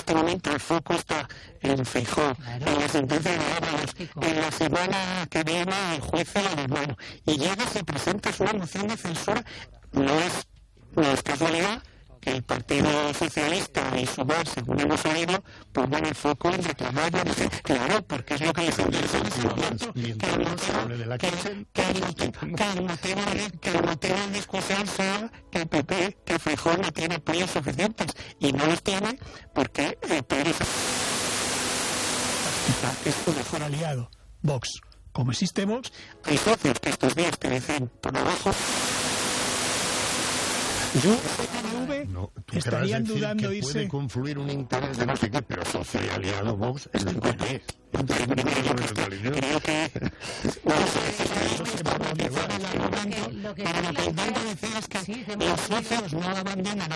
este momento el foco está en Feijóo, en la sentencia de Ábalos, en la semana que viene el juicio de Hermano, y llegas y presentas una moción de censura. No es casualidad que el Partido Socialista y Sumar, según hemos oído, pongan el foco en reclamar, claro, porque es lo que les interesa en ese momento, que el motivo de discusión sea que el PP, que Feijóo no tiene apoyos suficientes, y no los tiene porque Pedro es su mejor aliado, Vox. Como existe Vox, hay socios que estos días te dicen por abajo. Yo, estarían dudando irse. Puede confluir un interés de no sé qué, pero socio y aliado Vox es el PP. Creo que lo que intento decir es que los socios no abandonan